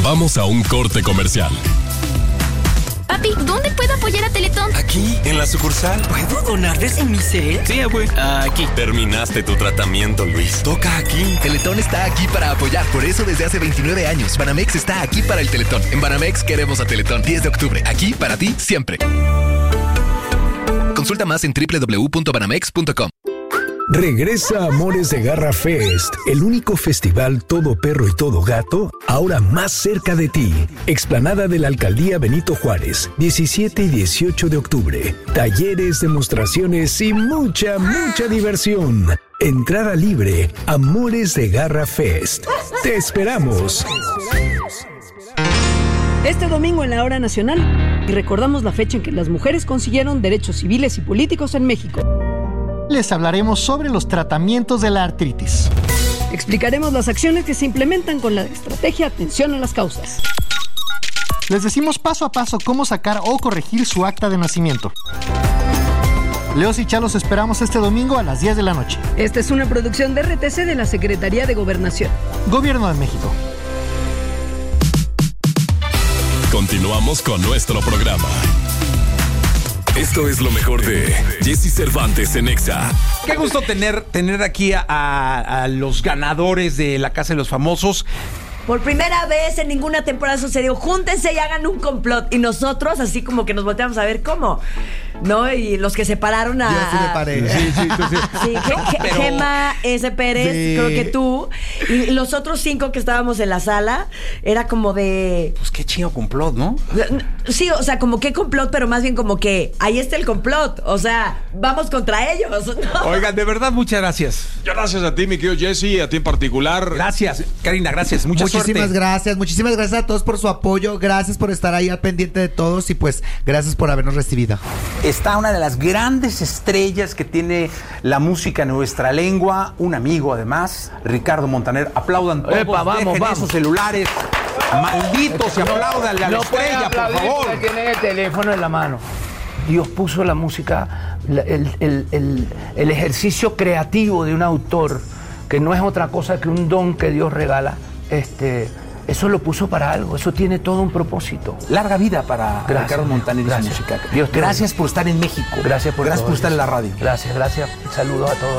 Vamos a un corte comercial. Papi, ¿dónde puedo apoyar a Teletón? Aquí, en la sucursal. ¿Puedo donar desde mi cel? Sí, abue. Aquí. Terminaste tu tratamiento, Luis. Toca aquí. Teletón está aquí para apoyar. Por eso desde hace 29 años, Banamex está aquí para el Teletón. En Banamex queremos a Teletón. 10 de octubre. Aquí para ti, siempre. Consulta más en www.banamex.com. Regresa Amores de Garra Fest, el único festival todo perro y todo gato, ahora más cerca de ti. Explanada de la Alcaldía Benito Juárez, 17 y 18 de octubre. Talleres, demostraciones y mucha diversión. Entrada libre, Amores de Garra Fest. ¡Te esperamos! Este domingo en la Hora Nacional, y recordamos la fecha en que las mujeres consiguieron derechos civiles y políticos en México. Les hablaremos sobre los tratamientos de la artritis. Explicaremos las acciones que se implementan con la estrategia Atención a las Causas. Les decimos paso a paso cómo sacar o corregir su acta de nacimiento. Leos y Chá los esperamos este domingo a las 10 de la noche. Esta es una producción de RTC de la Secretaría de Gobernación. Gobierno de México. Continuamos con nuestro programa. Esto es lo mejor de Jesse Cervantes en Exa. Qué gusto tener aquí a los ganadores de la Casa de los Famosos. Por primera vez en ninguna temporada sucedió. Júntense y hagan un complot. Y nosotros así como que nos volteamos a ver cómo, ¿no? Y los que separaron a... Yo sí me paré. Sí, Gema S. Pérez, sí. Creo que tú. Y los otros 5 que estábamos en la sala, era como de... Pues qué chido complot, ¿no? Sí, o sea, como que complot, pero más bien como que ahí está el complot. O sea, vamos contra ellos, ¿no? Oigan, de verdad, muchas gracias. Gracias a ti, mi querido Jesse, a ti en particular. Gracias, Karina, gracias. Muchísimas gracias a todos por su apoyo, gracias por estar ahí al pendiente de todos y pues gracias por habernos recibido. Está una de las grandes estrellas que tiene la música en nuestra lengua, un amigo además, Ricardo Montaner. Aplaudan todos, dejen esos celulares malditos y apláudanle a la estrella, por favor. Tienen el teléfono en la mano. Dios puso la música, el ejercicio creativo de un autor, que no es otra cosa que un don que Dios regala. Eso lo puso para algo, eso tiene todo un propósito. Larga vida para Ricardo Montaner y su música. Dios, gracias por estar en México. Gracias por estar en la radio. Gracias. Saludos a todos.